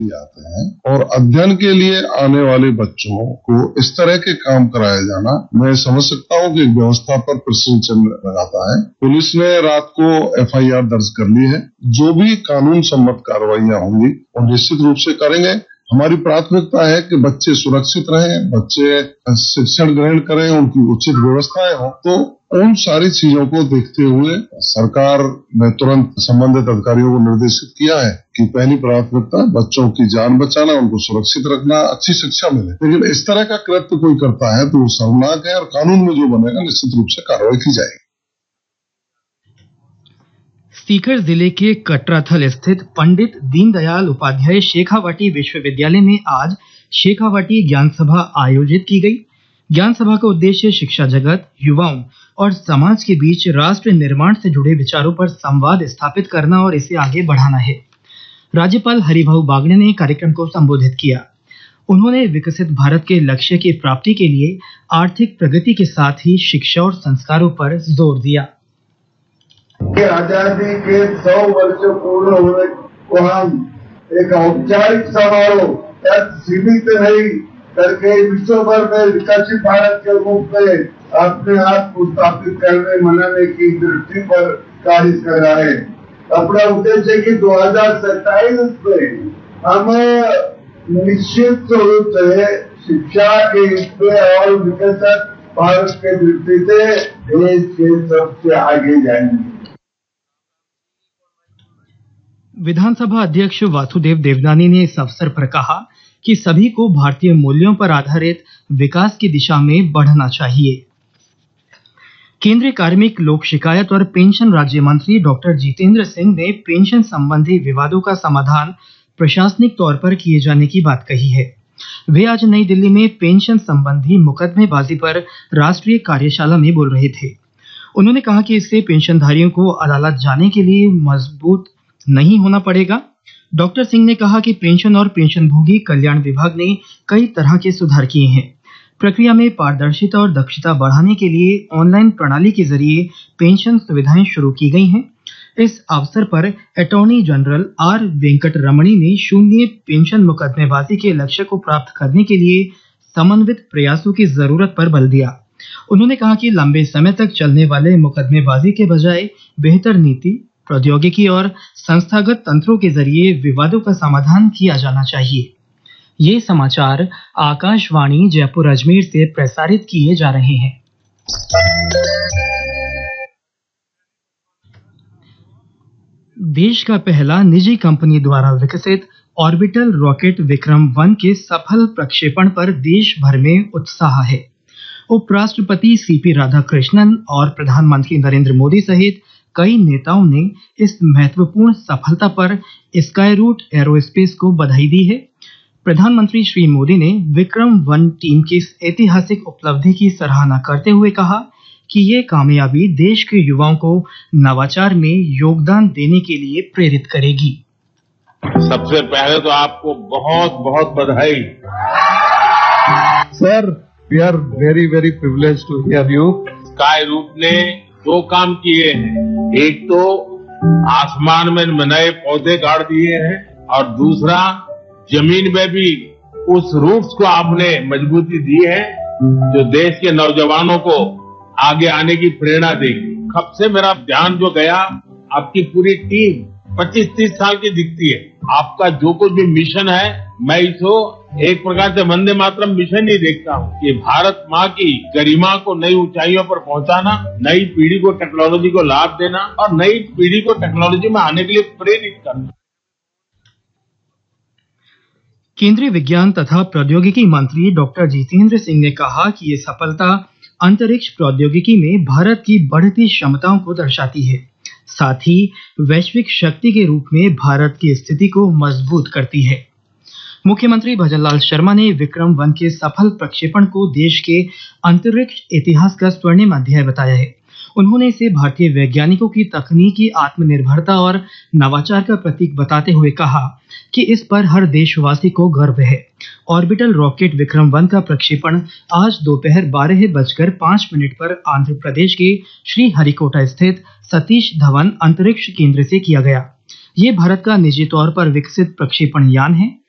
आते हैं और अध्ययन के लिए आने वाले बच्चों को इस तरह के काम कराया जाना, मैं समझ सकता हूँ कि व्यवस्था पर प्रश्न चिन्ह लगाता है। पुलिस ने रात को FIR दर्ज कर ली है। जो भी कानून सम्मत कार्रवाइयां होंगी वो निश्चित रूप से करेंगे। हमारी प्राथमिकता है कि बच्चे सुरक्षित रहें, बच्चे शिक्षण ग्रहण करें, उनकी उचित व्यवस्थाएं हो। तो उन सारी चीजों को देखते हुए सरकार ने तुरंत संबंधित अधिकारियों को निर्देशित किया है कि पहली प्राथमिकता बच्चों की जान बचाना, उनको सुरक्षित रखना, अच्छी शिक्षा मिले। लेकिन इस तरह का कृत्य कोई करता है तो वो शर्मनाक है और कानून में जो बनेगा निश्चित रूप से कार्रवाई की जाएगी। सीकर जिले के कटराथल स्थित पंडित दीनदयाल उपाध्याय शेखावाटी विश्वविद्यालय में आज शेखावाटी ज्ञान सभा आयोजित की गई। ज्ञान सभा का उद्देश्य शिक्षा जगत, युवाओं और समाज के बीच राष्ट्र निर्माण से जुड़े विचारों पर संवाद स्थापित करना और इसे आगे बढ़ाना है। राज्यपाल हरिभाऊ बागड़े ने कार्यक्रम को संबोधित किया। उन्होंने विकसित भारत के लक्ष्य की प्राप्ति के लिए आर्थिक प्रगति के साथ ही शिक्षा और संस्कारों पर जोर दिया। आजादी के 100 वर्ष पूर्ण होने को हम एक औपचारिक समारोह तक सीमित नहीं करके विश्व भर में विकसित भारत के रूप में अपने आप को स्थापित करने मनाने की दृष्टि पर कार्य कर रहा है। अपना उद्देश्य है कि 2027 में हम निश्चित रूप से शिक्षा के इसमें और विकसित भारत के दृष्टि से देश के सबसे आगे जाएंगे। विधानसभा अध्यक्ष वासुदेव देवनानी ने इस अवसर पर कहा कि सभी को भारतीय मूल्यों पर आधारित विकास की दिशा में बढ़ना चाहिए। केंद्रीय कार्मिक, लोक शिकायत और पेंशन राज्य मंत्री डॉक्टर जितेंद्र सिंह ने पेंशन संबंधी विवादों का समाधान प्रशासनिक तौर पर किए जाने की बात कही है। वे आज नई दिल्ली में पेंशन संबंधी मुकदमेबाजी पर राष्ट्रीय कार्यशाला में बोल रहे थे। उन्होंने कहा कि इससे पेंशनधारियों को अदालत जाने के लिए मजबूत नहीं होना पड़ेगा। डॉक्टर सिंह ने कहा कि पेंशन और पेंशनभोगी कल्याण विभाग ने कई तरह के सुधार किए हैं। प्रक्रिया में पारदर्शिता और दक्षता बढ़ाने के लिए ऑनलाइन प्रणाली के जरिए पेंशन सुविधाएं शुरू की गई हैं। इस अवसर पर अटॉर्नी जनरल आर वेंकट रमणी ने शून्य पेंशन मुकदमेबाजी के लक्ष्य को प्राप्त करने के लिए समन्वित प्रयासों की जरूरत पर बल दिया। उन्होंने कहा कि लंबे समय तक चलने वाले मुकदमेबाजी के बजाय बेहतर नीति, प्रौद्योगिकी और संस्थागत तंत्रों के जरिए विवादों का समाधान किया जाना चाहिए। ये समाचार आकाशवाणी जयपुर अजमेर से प्रसारित किए जा रहे हैं। देश का पहला निजी कंपनी द्वारा विकसित ऑर्बिटल रॉकेट विक्रम-1 के सफल प्रक्षेपण पर देश भर में उत्साह है। उपराष्ट्रपति सीपी राधाकृष्णन और प्रधानमंत्री नरेंद्र मोदी सहित कई नेताओं ने इस महत्वपूर्ण सफलता पर स्काईरूट एरोस्पेस को बधाई दी है। प्रधानमंत्री श्री मोदी ने विक्रम-1 टीम की इस ऐतिहासिक उपलब्धि की सराहना करते हुए कहा कि ये कामयाबी देश के युवाओं को नवाचार में योगदान देने के लिए प्रेरित करेगी। सबसे पहले तो आपको बहुत बहुत बधाई। Sir, we are very very privileged to here you. Skyroot ने 2 काम किए हैं। एक तो आसमान में नए पौधे गाड़ दिए हैं और दूसरा जमीन में भी उस रूट्स को आपने मजबूती दी है जो देश के नौजवानों को आगे आने की प्रेरणा देगी। कब से मेरा ध्यान जो गया, आपकी पूरी टीम 25-30 साल की दिखती है। आपका जो कुछ भी मिशन है, मैं इसको एक प्रकार से वंदे मातरम मिशन ही देखता हूँ कि भारत माँ की गरिमा को नई ऊंचाइयों पर पहुंचाना, नई पीढ़ी को टेक्नोलॉजी को लाभ देना और नई पीढ़ी को टेक्नोलॉजी में आने के लिए प्रेरित करना। केंद्रीय विज्ञान तथा प्रौद्योगिकी मंत्री डॉक्टर जितेंद्र सिंह ने कहा कि ये सफलता अंतरिक्ष प्रौद्योगिकी में भारत की बढ़ती क्षमताओं को दर्शाती है, साथ ही वैश्विक शक्ति के रूप में भारत की स्थिति को मजबूत करती है। मुख्यमंत्री भजनलाल शर्मा ने विक्रम-1 के सफल प्रक्षेपण को देश के अंतरिक्ष इतिहास का स्वर्णिम अध्याय बताया है। उन्होंने इसे भारतीय वैज्ञानिकों की तकनीकी आत्मनिर्भरता और नवाचार का प्रतीक बताते हुए कहा कि इस पर हर देशवासी को गर्व है। ऑर्बिटल रॉकेट विक्रम-1 का प्रक्षेपण आज दोपहर 12:05 पर आंध्र प्रदेश के श्रीहरिकोटा स्थित सतीश धवन अंतरिक्ष केंद्र से किया गया। ये भारत का निजी तौर पर विकसित प्रक्षेपण यान है।